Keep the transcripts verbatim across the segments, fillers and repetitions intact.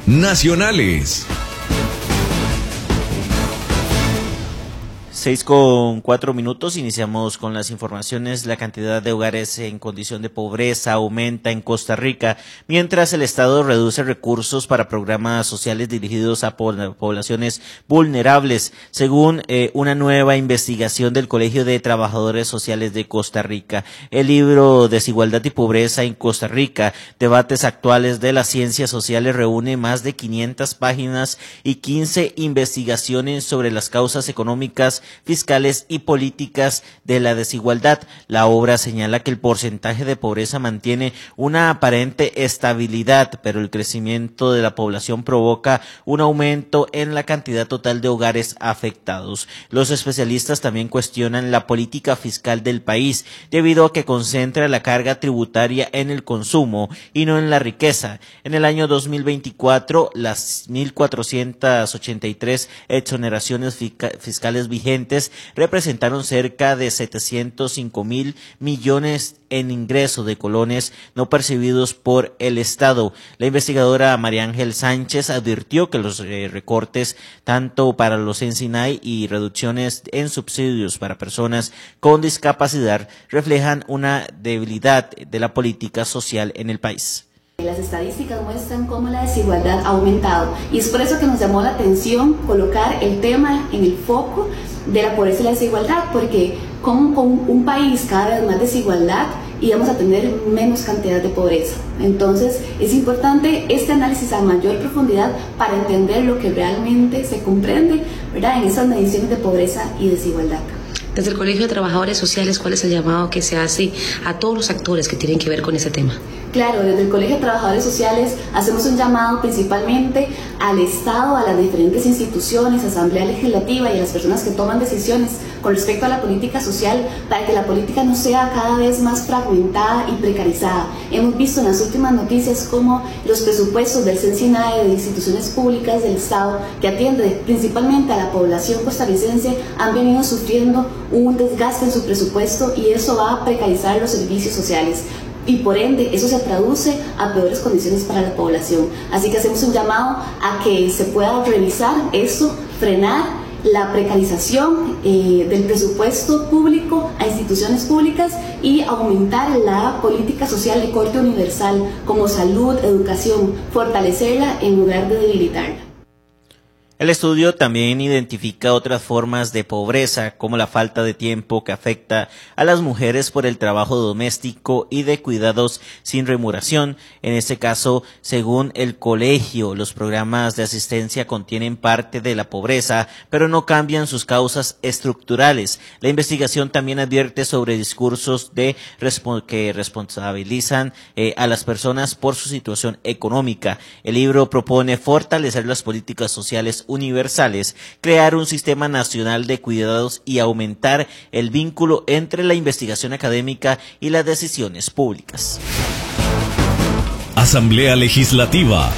nacionales. Seis con cuatro minutos, iniciamos con las informaciones. La cantidad de hogares en condición de pobreza aumenta en Costa Rica, mientras el Estado reduce recursos para programas sociales dirigidos a poblaciones vulnerables, según eh, una nueva investigación del Colegio de Trabajadores Sociales de Costa Rica. El libro Desigualdad y Pobreza en Costa Rica, debates actuales de las ciencias sociales, reúne más de quinientas páginas y quince investigaciones sobre las causas económicas, fiscales y políticas de la desigualdad. La obra señala que el porcentaje de pobreza mantiene una aparente estabilidad, pero el crecimiento de la población provoca un aumento en la cantidad total de hogares afectados. Los especialistas también cuestionan la política fiscal del país, debido a que concentra la carga tributaria en el consumo y no en la riqueza. En el año dos mil veinticuatro, las mil cuatrocientas ochenta y tres exoneraciones fiscales vigentes representaron cerca de setecientos cinco mil millones en ingresos de colones no percibidos por el Estado. La investigadora María Ángel Sánchez advirtió que los eh, recortes tanto para los Ensinay y reducciones en subsidios para personas con discapacidad reflejan una debilidad de la política social en el país. Las estadísticas muestran cómo la desigualdad ha aumentado y es por eso que nos llamó la atención colocar el tema en el foco de la pobreza y la desigualdad, porque con, con un país cada vez más desigualdad íbamos a tener menos cantidad de pobreza. Entonces es importante este análisis a mayor profundidad para entender lo que realmente se comprende, ¿verdad?, en esas mediciones de pobreza y desigualdad. Desde el Colegio de Trabajadores Sociales, ¿cuál es el llamado que se hace a todos los actores que tienen que ver con ese tema? Claro, desde el Colegio de Trabajadores Sociales hacemos un llamado principalmente al Estado, a las diferentes instituciones, Asamblea Legislativa y a las personas que toman decisiones con respecto a la política social, para que la política no sea cada vez más fragmentada y precarizada. Hemos visto en las últimas noticias cómo los presupuestos del CENSINAE, de instituciones públicas del Estado, que atienden principalmente a la población costarricense, han venido sufriendo un desgaste en su presupuesto y eso va a precarizar los servicios sociales. Y por ende eso se traduce a peores condiciones para la población. Así que hacemos un llamado a que se pueda revisar eso, frenar la precarización eh, del presupuesto público a instituciones públicas y aumentar la política social de corte universal como salud, educación, fortalecerla en lugar de debilitarla. El estudio también identifica otras formas de pobreza, como la falta de tiempo que afecta a las mujeres por el trabajo doméstico y de cuidados sin remuneración. En este caso, según el colegio, los programas de asistencia contienen parte de la pobreza, pero no cambian sus causas estructurales. La investigación también advierte sobre discursos de respo- que responsabilizan eh, a las personas por su situación económica. El libro propone fortalecer las políticas sociales universales, crear un sistema nacional de cuidados y aumentar el vínculo entre la investigación académica y las decisiones públicas. Asamblea Legislativa.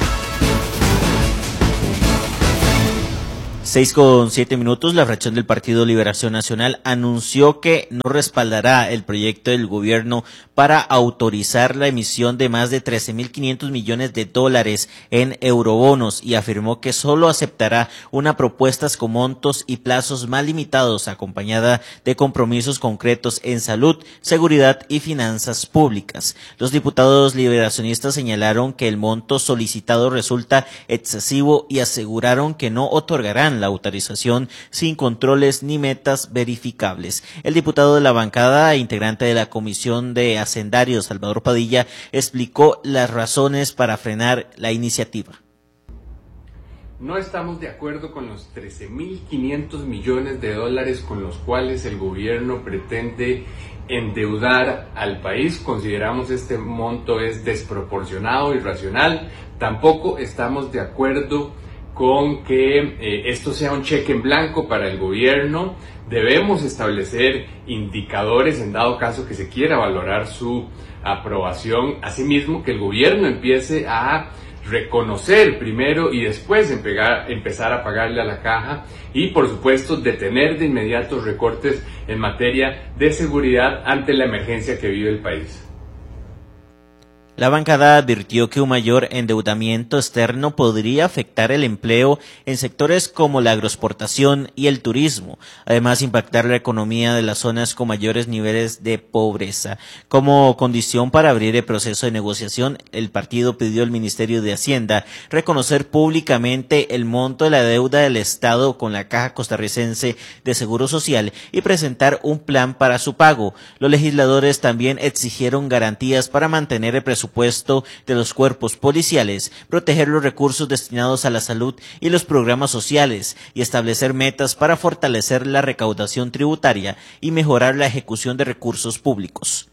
Seis con siete minutos, la fracción del Partido Liberación Nacional anunció que no respaldará el proyecto del gobierno para autorizar la emisión de más de trece mil quinientos millones de dólares en eurobonos y afirmó que solo aceptará una propuesta con montos y plazos más limitados, acompañada de compromisos concretos en salud, seguridad y finanzas públicas. Los diputados liberacionistas señalaron que el monto solicitado resulta excesivo y aseguraron que no otorgarán la autorización sin controles ni metas verificables. El diputado de la bancada e integrante de la Comisión de Hacendarios, Salvador Padilla, explicó las razones para frenar la iniciativa. No estamos de acuerdo con los trece mil quinientos millones de dólares con los cuales el gobierno pretende endeudar al país. Consideramos este monto es desproporcionado, irracional. Tampoco estamos de acuerdo con que eh, esto sea un cheque en blanco para el gobierno. Debemos establecer indicadores en dado caso que se quiera valorar su aprobación. Asimismo, que el gobierno empiece a reconocer primero y después empegar, empezar a pagarle a la caja y, por supuesto, detener de inmediato recortes en materia de seguridad ante la emergencia que vive el país. La bancada advirtió que un mayor endeudamiento externo podría afectar el empleo en sectores como la agroexportación y el turismo, además impactar la economía de las zonas con mayores niveles de pobreza. Como condición para abrir el proceso de negociación, el partido pidió al Ministerio de Hacienda reconocer públicamente el monto de la deuda del Estado con la Caja Costarricense de Seguro Social y presentar un plan para su pago. Los legisladores también exigieron garantías para mantener el presupuesto presupuesto de los cuerpos policiales, proteger los recursos destinados a la salud y los programas sociales y establecer metas para fortalecer la recaudación tributaria y mejorar la ejecución de recursos públicos.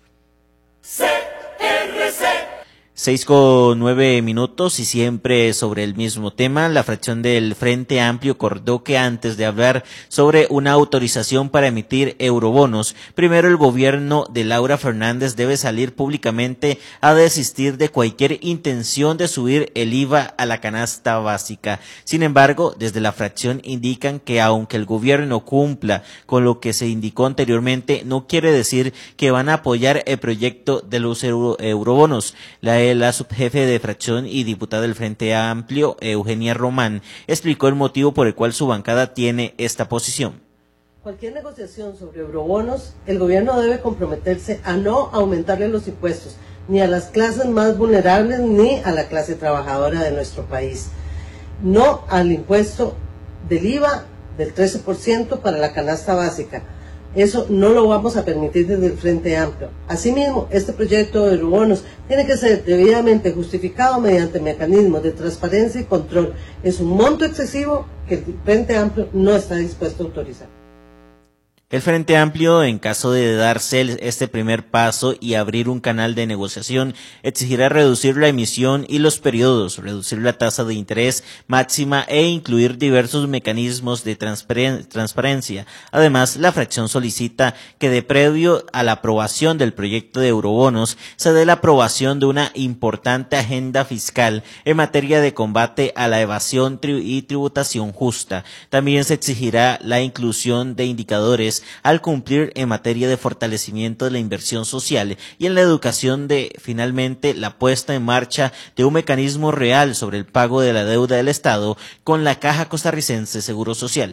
Seis con nueve minutos y siempre sobre el mismo tema, la fracción del Frente Amplio acordó que antes de hablar sobre una autorización para emitir eurobonos, primero el gobierno de Laura Fernández debe salir públicamente a desistir de cualquier intención de subir el I V A a la canasta básica. Sin embargo, desde la fracción indican que aunque el gobierno cumpla con lo que se indicó anteriormente, no quiere decir que van a apoyar el proyecto de los euro, eurobonos. La La subjefe de fracción y diputada del Frente Amplio, Eugenia Román, explicó el motivo por el cual su bancada tiene esta posición. Cualquier negociación sobre eurobonos, el gobierno debe comprometerse a no aumentarle los impuestos, ni a las clases más vulnerables, ni a la clase trabajadora de nuestro país. No al impuesto del I V A del trece por ciento para la canasta básica. Eso no lo vamos a permitir desde el Frente Amplio. Asimismo, este proyecto de eurobonos tiene que ser debidamente justificado mediante mecanismos de transparencia y control. Es un monto excesivo que el Frente Amplio no está dispuesto a autorizar. El Frente Amplio, en caso de darse este primer paso y abrir un canal de negociación, exigirá reducir la emisión y los periodos, reducir la tasa de interés máxima e incluir diversos mecanismos de transparencia. Además, la fracción solicita que de previo a la aprobación del proyecto de eurobonos se dé la aprobación de una importante agenda fiscal en materia de combate a la evasión y tributación justa. También se exigirá la inclusión de indicadores al cumplir en materia de fortalecimiento de la inversión social y en la educación de, finalmente, la puesta en marcha de un mecanismo real sobre el pago de la deuda del Estado con la Caja Costarricense de Seguro Social.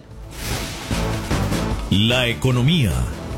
La economía.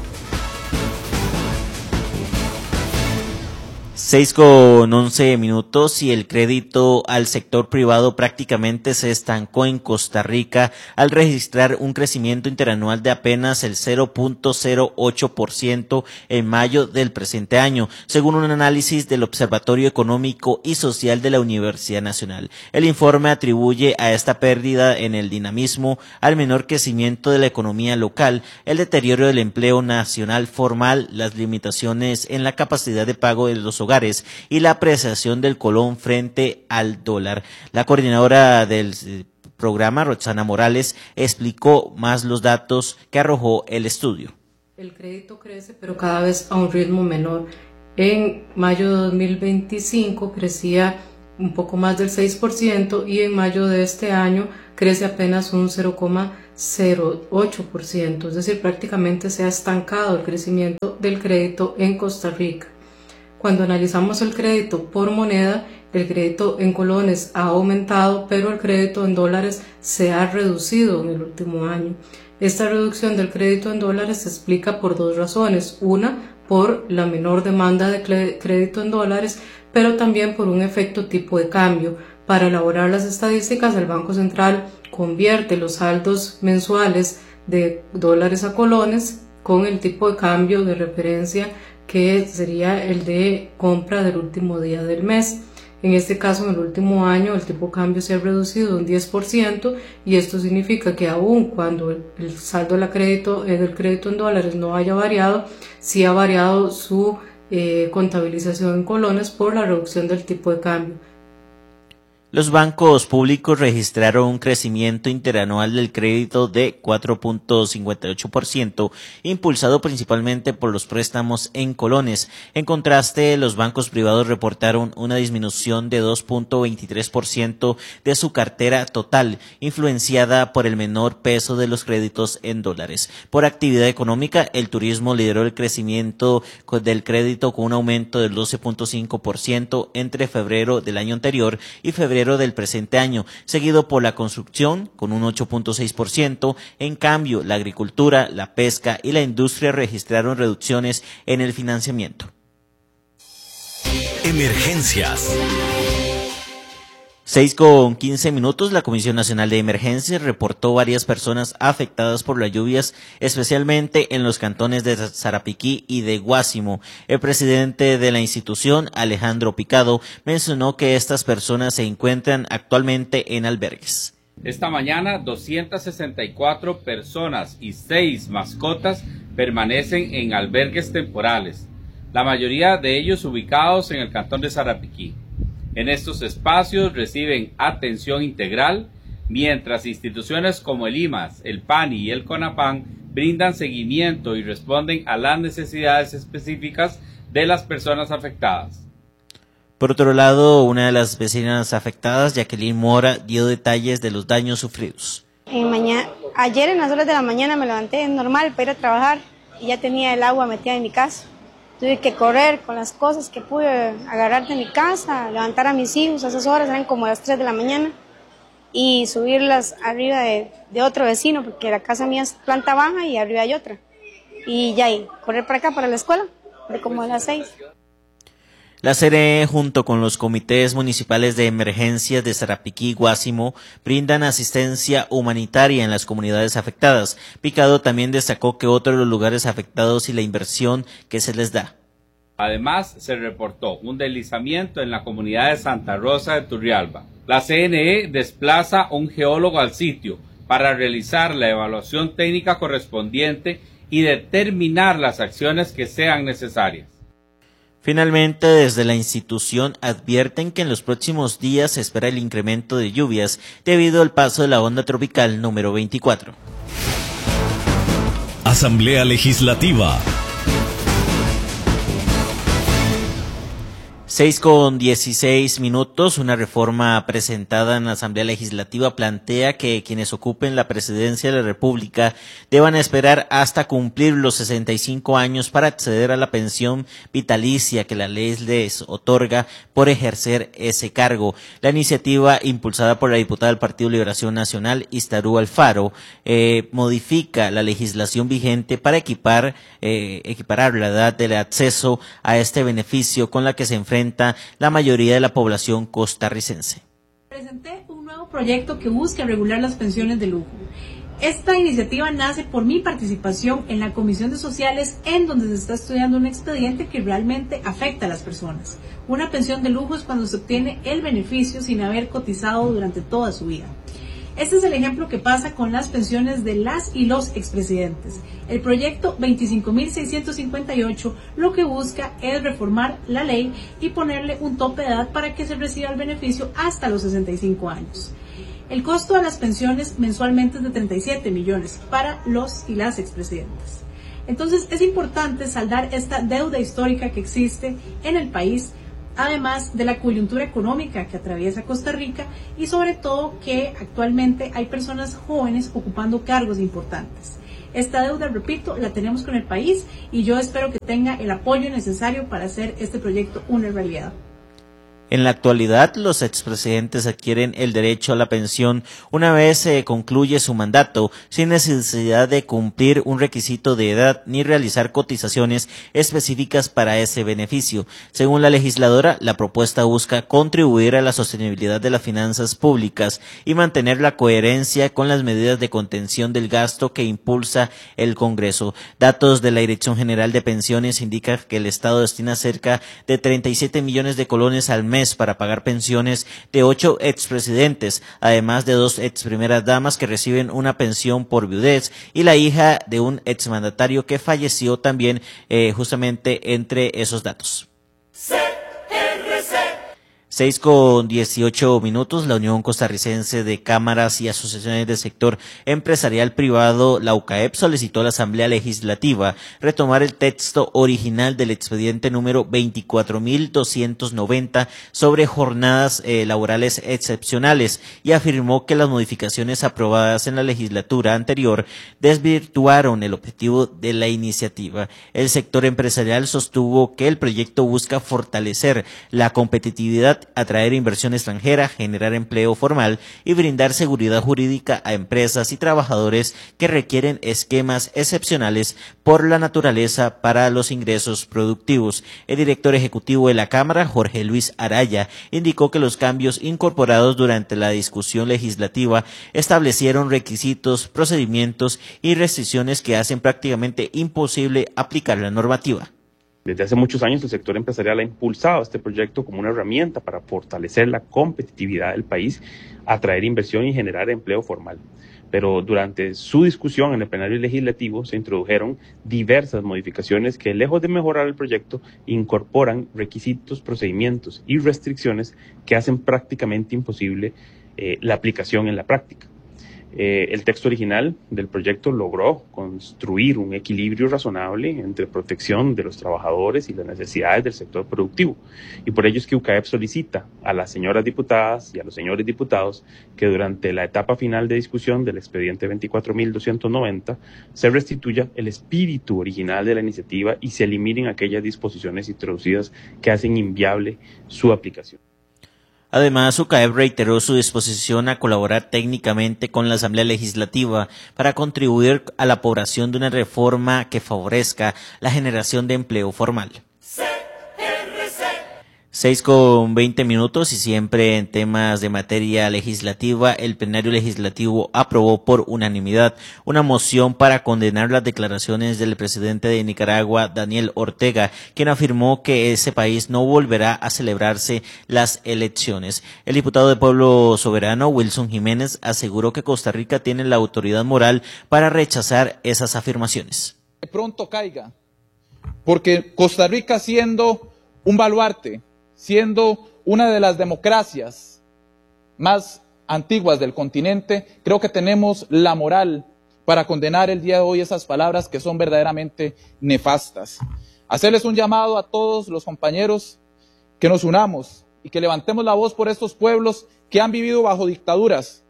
Seis con once minutos y el crédito al sector privado prácticamente se estancó en Costa Rica al registrar un crecimiento interanual de apenas el cero punto cero ocho por ciento en mayo del presente año, según un análisis del Observatorio Económico y Social de la Universidad Nacional. El informe atribuye a esta pérdida en el dinamismo al menor crecimiento de la economía local, el deterioro del empleo nacional formal, las limitaciones en la capacidad de pago de los hogares y la apreciación del colón frente al dólar. La coordinadora del programa, Roxana Morales, explicó más los datos que arrojó el estudio. El crédito crece, pero cada vez a un ritmo menor. En mayo de dos mil veinticinco crecía un poco más del seis por ciento y en mayo de este año crece apenas un cero coma cero ocho por ciento, es decir, prácticamente se ha estancado el crecimiento del crédito en Costa Rica. Cuando analizamos el crédito por moneda, el crédito en colones ha aumentado, pero el crédito en dólares se ha reducido en el último año. Esta reducción del crédito en dólares se explica por dos razones. Una, por la menor demanda de crédito en dólares, pero también por un efecto tipo de cambio. Para elaborar las estadísticas, el Banco Central convierte los saldos mensuales de dólares a colones con el tipo de cambio de referencia que sería el de compra del último día del mes. En este caso, en el último año, el tipo de cambio se ha reducido un diez por ciento y esto significa que aun cuando el, el saldo de la crédito, eh, del crédito en dólares no haya variado, sí ha variado su eh, contabilización en colones por la reducción del tipo de cambio. Los bancos públicos registraron un crecimiento interanual del crédito de cuatro punto cincuenta y ocho por ciento, impulsado principalmente por los préstamos en colones. En contraste, los bancos privados reportaron una disminución de dos punto veintitrés por ciento de su cartera total, influenciada por el menor peso de los créditos en dólares. Por actividad económica, el turismo lideró el crecimiento del crédito con un aumento del doce punto cinco por ciento entre febrero del año anterior y febrero del presente año, seguido por la construcción con un ocho punto seis por ciento. En cambio, la agricultura, la pesca y la industria registraron reducciones en el financiamiento. Emergencias. seis con quince minutos, la Comisión Nacional de Emergencias reportó varias personas afectadas por las lluvias, especialmente en los cantones de Sarapiquí y de Guásimo. El presidente de la institución, Alejandro Picado, mencionó que estas personas se encuentran actualmente en albergues. Esta mañana, doscientas sesenta y cuatro personas y seis mascotas permanecen en albergues temporales, la mayoría de ellos ubicados en el cantón de Sarapiquí. En estos espacios reciben atención integral, mientras instituciones como el I M A S, el PANI y el CONAPAN brindan seguimiento y responden a las necesidades específicas de las personas afectadas. Por otro lado, una de las vecinas afectadas, Jacqueline Mora, dio detalles de los daños sufridos. En mañana, ayer en las horas de la mañana me levanté normal para ir a trabajar y ya tenía el agua metida en mi casa. Tuve que correr con las cosas que pude agarrar de mi casa, levantar a mis hijos, a esas horas eran como las tres de la mañana, y subirlas arriba de, de otro vecino, porque la casa mía es planta baja y arriba hay otra. Y ya, y correr para acá, para la escuela, de como a las seis. La C N E, junto con los comités municipales de emergencias de Sarapiquí y Guásimo, brindan asistencia humanitaria en las comunidades afectadas. Picado también destacó que otro de los lugares afectados y la inversión que se les da. Además, se reportó un deslizamiento en la comunidad de Santa Rosa de Turrialba. La C N E desplaza un geólogo al sitio para realizar la evaluación técnica correspondiente y determinar las acciones que sean necesarias. Finalmente, desde la institución advierten que en los próximos días se espera el incremento de lluvias debido al paso de la onda tropical número veinticuatro. Asamblea Legislativa. seis con dieciséis minutos, una reforma presentada en la Asamblea Legislativa plantea que quienes ocupen la presidencia de la República deban esperar hasta cumplir los sesenta y cinco años para acceder a la pensión vitalicia que la ley les otorga por ejercer ese cargo. La iniciativa, impulsada por la diputada del Partido Liberación Nacional, Istarú Alfaro, eh, modifica la legislación vigente para equipar, eh, equiparar la edad del acceso a este beneficio con la que se enfrenta la mayoría de la población costarricense. Presenté un nuevo proyecto que busca regular las pensiones de lujo. Esta iniciativa nace por mi participación en la Comisión de Sociales, en donde se está estudiando un expediente que realmente afecta a las personas. Una pensión de lujo es cuando se obtiene el beneficio sin haber cotizado durante toda su vida. Este es el ejemplo que pasa con las pensiones de las y los expresidentes. El proyecto veinticinco mil seiscientos cincuenta y ocho lo que busca es reformar la ley y ponerle un tope de edad para que se reciba el beneficio hasta los sesenta y cinco años. El costo de las pensiones mensualmente es de treinta y siete millones para los y las expresidentes. Entonces es importante saldar esta deuda histórica que existe en el país, además de la coyuntura económica que atraviesa Costa Rica y sobre todo que actualmente hay personas jóvenes ocupando cargos importantes. Esta deuda, repito, la tenemos con el país y yo espero que tenga el apoyo necesario para hacer este proyecto una realidad. En la actualidad, los expresidentes adquieren el derecho a la pensión una vez se concluye su mandato, sin necesidad de cumplir un requisito de edad ni realizar cotizaciones específicas para ese beneficio. Según la legisladora, la propuesta busca contribuir a la sostenibilidad de las finanzas públicas y mantener la coherencia con las medidas de contención del gasto que impulsa el Congreso. Datos de la Dirección General de Pensiones indican que el Estado destina cerca de treinta y siete millones de colones al mes para pagar pensiones de ocho expresidentes, además de dos ex primeras damas que reciben una pensión por viudez y la hija de un exmandatario que falleció también eh, justamente entre esos datos. seis con dieciocho minutos, la Unión Costarricense de Cámaras y Asociaciones del Sector Empresarial Privado, la U C A E P, solicitó a la Asamblea Legislativa retomar el texto original del expediente número veinticuatro mil doscientos noventa sobre jornadas eh, laborales excepcionales y afirmó que las modificaciones aprobadas en la legislatura anterior desvirtuaron el objetivo de la iniciativa. El sector empresarial sostuvo que el proyecto busca fortalecer la competitividad, atraer inversión extranjera, generar empleo formal y brindar seguridad jurídica a empresas y trabajadores que requieren esquemas excepcionales por la naturaleza para los ingresos productivos. El director ejecutivo de la Cámara, Jorge Luis Araya, indicó que los cambios incorporados durante la discusión legislativa establecieron requisitos, procedimientos y restricciones que hacen prácticamente imposible aplicar la normativa. Desde hace muchos años el sector empresarial ha impulsado este proyecto como una herramienta para fortalecer la competitividad del país, atraer inversión y generar empleo formal. Pero durante su discusión en el plenario legislativo se introdujeron diversas modificaciones que, lejos de mejorar el proyecto, incorporan requisitos, procedimientos y restricciones que hacen prácticamente imposible eh, la aplicación en la práctica. Eh, el texto original del proyecto logró construir un equilibrio razonable entre protección de los trabajadores y las necesidades del sector productivo. Y por ello es que U C A E P solicita a las señoras diputadas y a los señores diputados que durante la etapa final de discusión del expediente veinticuatro mil doscientos noventa se restituya el espíritu original de la iniciativa y se eliminen aquellas disposiciones introducidas que hacen inviable su aplicación. Además, U C A E P reiteró su disposición a colaborar técnicamente con la Asamblea Legislativa para contribuir a la aprobación de una reforma que favorezca la generación de empleo formal. seis con veinte minutos y siempre en temas de materia legislativa, el plenario legislativo aprobó por unanimidad una moción para condenar las declaraciones del presidente de Nicaragua, Daniel Ortega, quien afirmó que ese país no volverá a celebrarse las elecciones. El diputado de Pueblo Soberano, Wilson Jiménez, aseguró que Costa Rica tiene la autoridad moral para rechazar esas afirmaciones. Que pronto caiga, porque Costa Rica, siendo un baluarte, siendo una de las democracias más antiguas del continente, creo que tenemos la moral para condenar el día de hoy esas palabras que son verdaderamente nefastas. Hacerles un llamado a todos los compañeros que nos unamos y que levantemos la voz por estos pueblos que han vivido bajo dictaduras.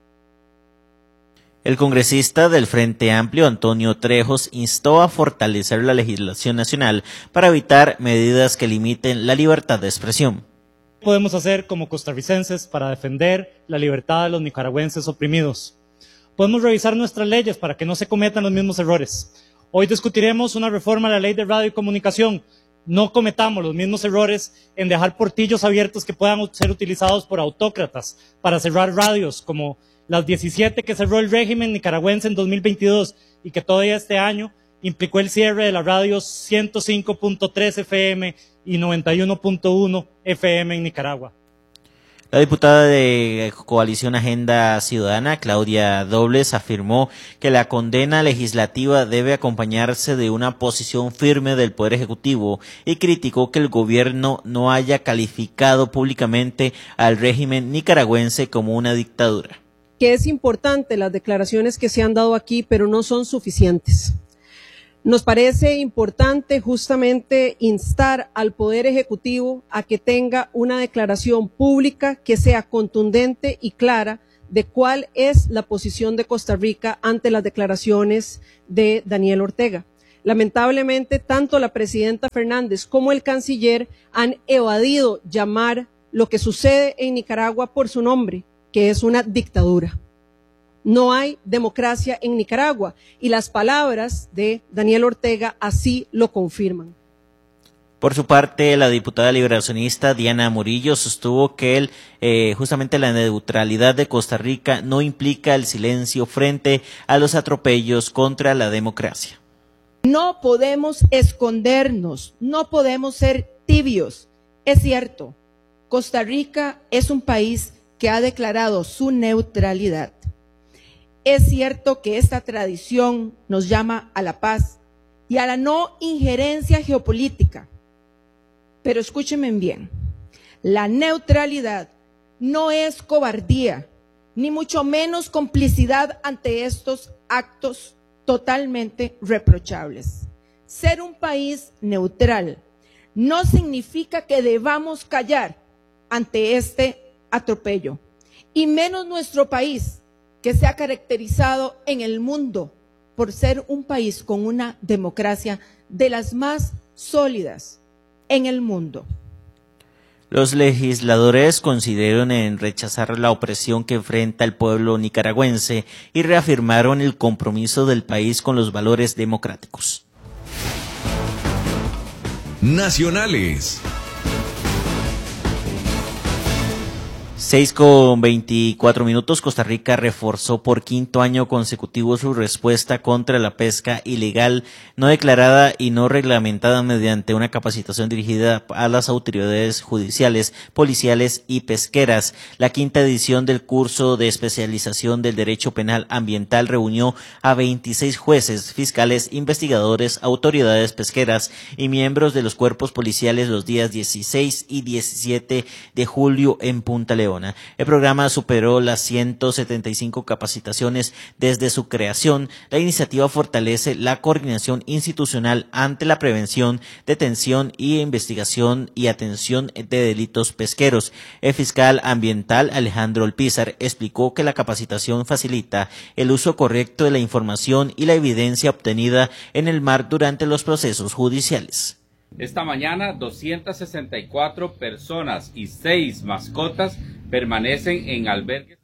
El congresista del Frente Amplio, Antonio Trejos, instó a fortalecer la legislación nacional para evitar medidas que limiten la libertad de expresión. ¿Qué podemos hacer como costarricenses para defender la libertad de los nicaragüenses oprimidos? Podemos revisar nuestras leyes para que no se cometan los mismos errores. Hoy discutiremos una reforma a la ley de radio y comunicación. No cometamos los mismos errores en dejar portillos abiertos que puedan ser utilizados por autócratas para cerrar radios como las diecisiete que cerró el régimen nicaragüense en dos mil veintidós y que todavía este año implicó el cierre de las radios ciento cinco punto tres F M y noventa y uno punto uno F M en Nicaragua. La diputada de Coalición Agenda Ciudadana, Claudia Dobles, afirmó que la condena legislativa debe acompañarse de una posición firme del Poder Ejecutivo y criticó que el gobierno no haya calificado públicamente al régimen nicaragüense como una dictadura. Que es importante las declaraciones que se han dado aquí, pero no son suficientes. Nos parece importante justamente instar al Poder Ejecutivo a que tenga una declaración pública que sea contundente y clara de cuál es la posición de Costa Rica ante las declaraciones de Daniel Ortega. Lamentablemente, tanto la presidenta Fernández como el canciller han evadido llamar lo que sucede en Nicaragua por su nombre, que es una dictadura. No hay democracia en Nicaragua y las palabras de Daniel Ortega así lo confirman. Por su parte, la diputada liberacionista Diana Murillo sostuvo que el, eh, justamente la neutralidad de Costa Rica no implica el silencio frente a los atropellos contra la democracia. No podemos escondernos, no podemos ser tibios. Es cierto, Costa Rica es un país que ha declarado su neutralidad. Es cierto que esta tradición nos llama a la paz y a la no injerencia geopolítica. Pero escúchenme bien, La neutralidad no es cobardía, ni mucho menos complicidad ante estos actos totalmente reprochables. Ser un país neutral no significa que debamos callar ante este atropello, y menos nuestro país, que se ha caracterizado en el mundo por ser un país con una democracia de las más sólidas en el mundo. Los legisladores coincidieron en rechazar la opresión que enfrenta el pueblo nicaragüense y reafirmaron el compromiso del país con los valores democráticos. Nacionales. seis con veinticuatro minutos, Costa Rica reforzó por quinto año consecutivo su respuesta contra la pesca ilegal, no declarada y no reglamentada mediante una capacitación dirigida a las autoridades judiciales, policiales y pesqueras. La quinta edición del curso de especialización del Derecho Penal Ambiental reunió a veintiséis jueces, fiscales, investigadores, autoridades pesqueras y miembros de los cuerpos policiales los días dieciséis y diecisiete de julio en Punta León. El programa superó las ciento setenta y cinco capacitaciones desde su creación. La iniciativa fortalece la coordinación institucional ante la prevención, detención y investigación y atención de delitos pesqueros. El fiscal ambiental Alejandro Olpizar explicó que la capacitación facilita el uso correcto de la información y la evidencia obtenida en el mar durante los procesos judiciales. Esta mañana, doscientas sesenta y cuatro personas y seis mascotas permanecen en albergues.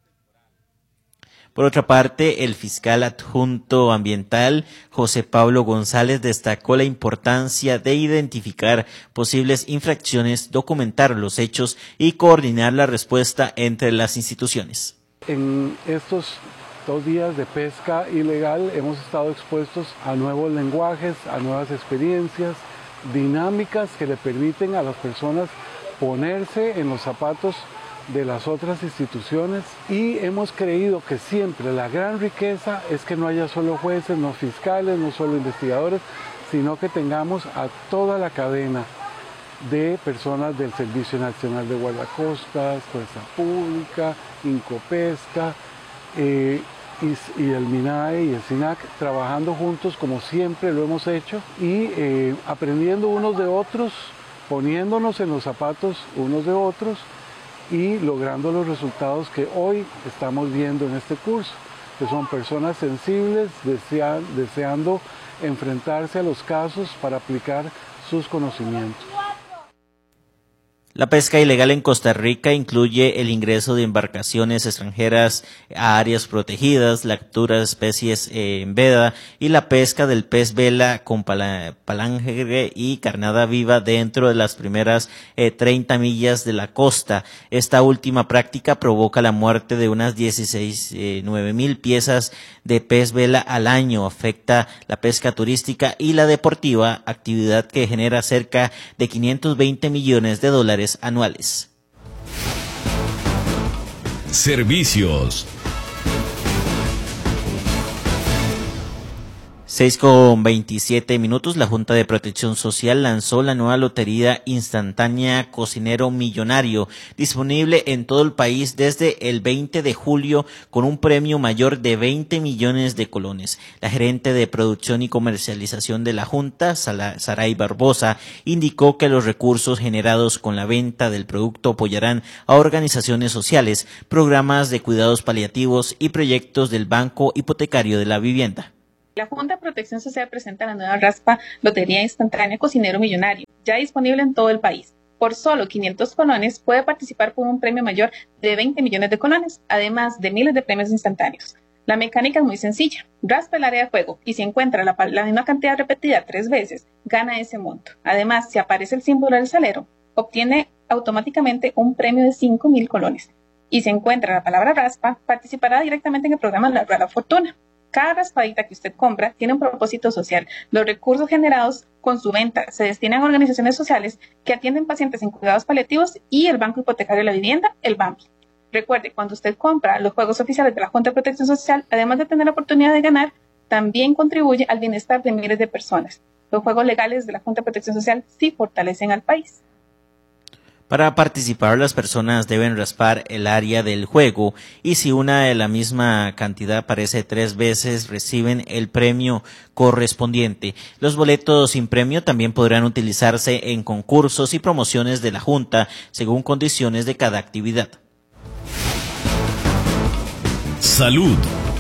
Por otra parte, el fiscal adjunto ambiental, José Pablo González, destacó la importancia de identificar posibles infracciones, documentar los hechos y coordinar la respuesta entre las instituciones. En estos dos días de pesca ilegal hemos estado expuestos a nuevos lenguajes, a nuevas experiencias, dinámicas que le permiten a las personas ponerse en los zapatos de las otras instituciones, y hemos creído que siempre la gran riqueza es que no haya solo jueces, no fiscales, no solo investigadores, sino que tengamos a toda la cadena de personas del Servicio Nacional de Guardacostas, Fuerza Pública, Incopesca, eh, y, y el MINAE y el SINAC trabajando juntos como siempre lo hemos hecho, y eh, aprendiendo unos de otros, poniéndonos en los zapatos unos de otros y logrando los resultados que hoy estamos viendo en este curso, que son personas sensibles, desean, deseando enfrentarse a los casos para aplicar sus conocimientos. La pesca ilegal en Costa Rica incluye el ingreso de embarcaciones extranjeras a áreas protegidas, la captura de especies eh, en veda y la pesca del pez vela con pala, palangre y carnada viva dentro de las primeras eh, treinta millas de la costa. Esta última práctica provoca la muerte de unas dieciséis, eh, nueve mil piezas de pez vela al año, afecta la pesca turística y la deportiva, actividad que genera cerca de quinientos veinte millones de dólares anuales. Servicios. seis con veintisiete minutos, la Junta de Protección Social lanzó la nueva lotería instantánea Cocinero Millonario, disponible en todo el país desde el veinte de julio con un premio mayor de veinte millones de colones. La gerente de Producción y Comercialización de la Junta, Saray Barbosa, indicó que los recursos generados con la venta del producto apoyarán a organizaciones sociales, programas de cuidados paliativos y proyectos del Banco Hipotecario de la Vivienda. La Junta de Protección Social presenta la nueva raspa Lotería Instantánea Cocinero Millonario, ya disponible en todo el país. Por solo quinientos colones puede participar por un premio mayor de veinte millones de colones, además de miles de premios instantáneos. La mecánica es muy sencilla. Raspa el área de juego y si encuentra la, la misma cantidad repetida tres veces, gana ese monto. Además, si aparece el símbolo del salero, obtiene automáticamente un premio de cinco mil colones. Y si encuentra la palabra raspa, participará directamente en el programa La Rueda Fortuna. Cada raspadita que usted compra tiene un propósito social. Los recursos generados con su venta se destinan a organizaciones sociales que atienden pacientes en cuidados paliativos y el Banco Hipotecario de la Vivienda, el BAMPI. Recuerde, cuando usted compra los juegos oficiales de la Junta de Protección Social, además de tener la oportunidad de ganar, también contribuye al bienestar de miles de personas. Los juegos legales de la Junta de Protección Social sí fortalecen al país. Para participar, las personas deben raspar el área del juego y si una de la misma cantidad aparece tres veces, reciben el premio correspondiente. Los boletos sin premio también podrán utilizarse en concursos y promociones de la Junta según condiciones de cada actividad. Salud.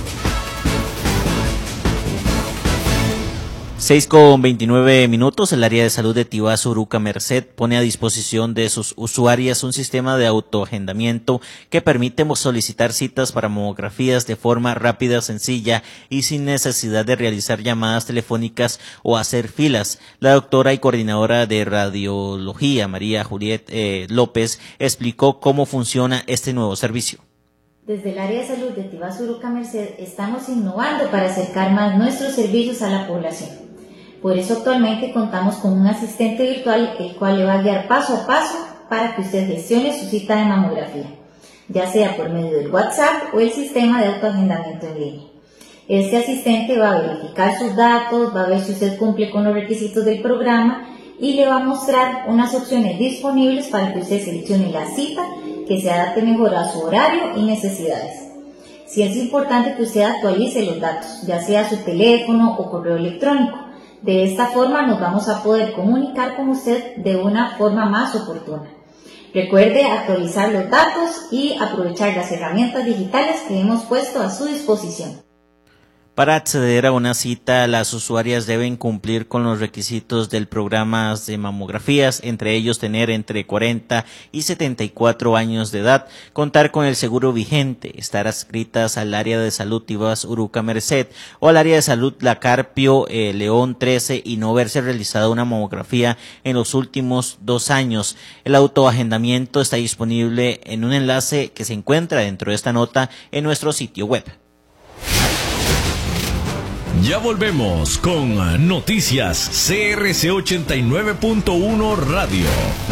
seis con veintinueve minutos, el área de salud de Tibás Uruca Merced pone a disposición de sus usuarias un sistema de autoagendamiento que permite solicitar citas para mamografías de forma rápida, sencilla y sin necesidad de realizar llamadas telefónicas o hacer filas. La doctora y coordinadora de radiología, María Juliet eh, López, explicó cómo funciona este nuevo servicio. Desde el área de salud de Tibás Uruca Merced estamos innovando para acercar más nuestros servicios a la población. Por eso actualmente contamos con un asistente virtual, el cual le va a guiar paso a paso para que usted gestione su cita de mamografía, ya sea por medio del WhatsApp o el sistema de autoagendamiento en línea. Este asistente va a verificar sus datos, va a ver si usted cumple con los requisitos del programa y le va a mostrar unas opciones disponibles para que usted seleccione la cita que se adapte mejor a su horario y necesidades. Sí es importante que usted actualice los datos, ya sea su teléfono o correo electrónico. De esta forma nos vamos a poder comunicar con usted de una forma más oportuna. Recuerde actualizar los datos y aprovechar las herramientas digitales que hemos puesto a su disposición. Para acceder a una cita, las usuarias deben cumplir con los requisitos del programa de mamografías, entre ellos tener entre cuarenta y setenta y cuatro años de edad, contar con el seguro vigente, estar adscritas al área de salud Tibás Uruca Merced o al área de salud La Carpio eh, León trece y no haberse realizado una mamografía en los últimos dos años. El autoagendamiento está disponible en un enlace que se encuentra dentro de esta nota en nuestro sitio web. Ya volvemos con Noticias C R C ochenta y nueve punto uno Radio.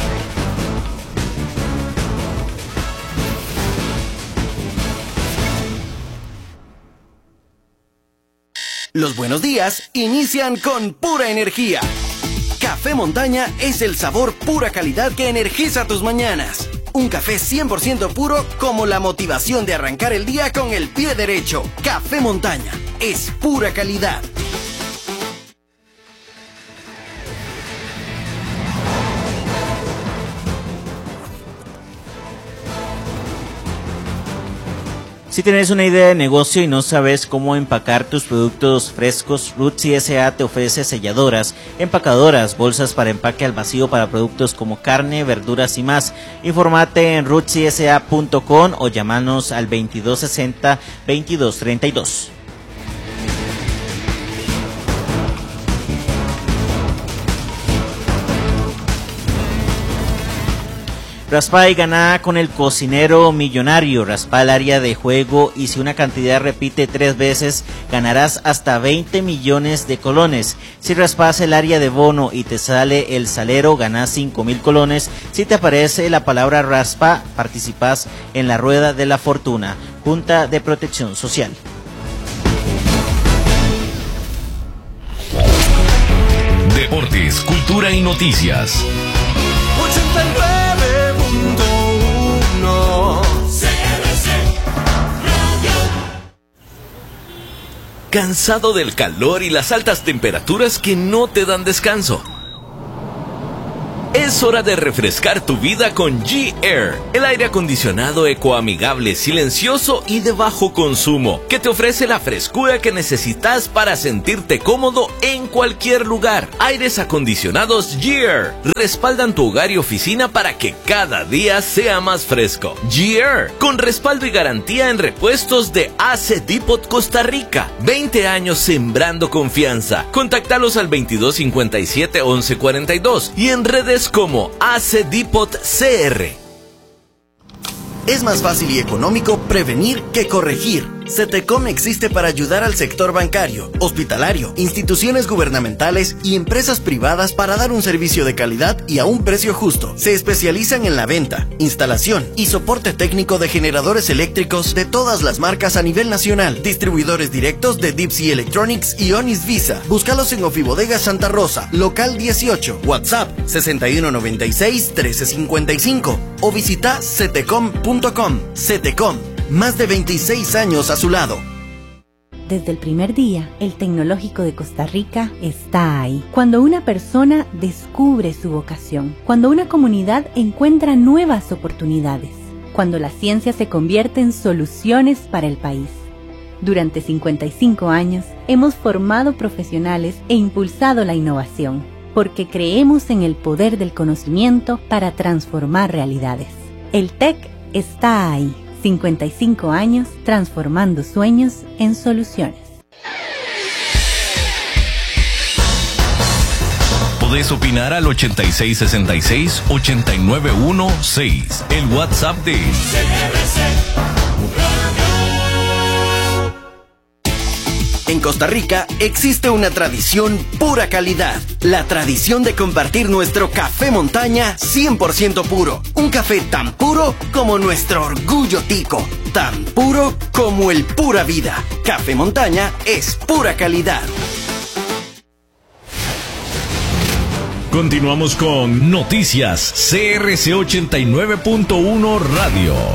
Los buenos días inician con pura energía. Café Montaña es el sabor pura calidad que energiza tus mañanas. Un café cien por ciento puro como la motivación de arrancar el día con el pie derecho. Café Montaña es pura calidad. Si tienes una idea de negocio y no sabes cómo empacar tus productos frescos, Rootsy S A te ofrece selladoras, empacadoras, bolsas para empaque al vacío para productos como carne, verduras y más. Infórmate en rootsy s a punto com o llámanos al veintidós sesenta, veintidós treinta y dos. Raspa y gana con el cocinero millonario. Raspa el área de juego y si una cantidad repite tres veces, ganarás hasta veinte millones de colones. Si raspas el área de bono y te sale el salero, ganas cinco mil colones. Si te aparece la palabra raspa, participas en la rueda de la fortuna. Junta de Protección Social. Deportes, cultura y noticias. ochenta y nueve punto uno C R C Radio. ¿Cansado del calor y las altas temperaturas que no te dan descanso? Es hora de refrescar tu vida con G-Air, el aire acondicionado ecoamigable, silencioso y de bajo consumo, que te ofrece la frescura que necesitas para sentirte cómodo en cualquier lugar. Aires acondicionados G-Air respaldan tu hogar y oficina para que cada día sea más fresco. G-Air, con respaldo y garantía en repuestos de A C Depot Costa Rica. veinte años sembrando confianza. Contáctalos al veintidós cincuenta y siete, once cuarenta y dos y en redes como A C Depot C R. Es más fácil y económico prevenir que corregir. Cetecom existe para ayudar al sector bancario, hospitalario, instituciones gubernamentales y empresas privadas para dar un servicio de calidad y a un precio justo. Se especializan en la venta, instalación y soporte técnico de generadores eléctricos de todas las marcas a nivel nacional. Distribuidores directos de Deep Sea Electronics y Onis Visa. Búscalos en Ofibodega Santa Rosa, local dieciocho, WhatsApp sesenta y uno noventa y seis trece cincuenta y cinco o visita cetecom punto com. Cetecom, más de veintiséis años a su lado. Desde el primer día, el Tecnológico de Costa Rica está ahí. Cuando una persona descubre su vocación, cuando una comunidad encuentra nuevas oportunidades, cuando la ciencia se convierte en soluciones para el país. Durante cincuenta y cinco años, hemos formado profesionales e impulsado la innovación, porque creemos en el poder del conocimiento para transformar realidades. El T E C está ahí. cincuenta y cinco años transformando sueños en soluciones. Podés opinar al ochenta y seis sesenta y seis ochenta y nueve dieciséis, el WhatsApp de C R C. En Costa Rica existe una tradición pura calidad, la tradición de compartir nuestro café montaña cien por ciento puro, un café tan puro como nuestro orgullo tico, tan puro como el pura vida. Café montaña es pura calidad. Continuamos con Noticias C R C ochenta y nueve punto uno Radio.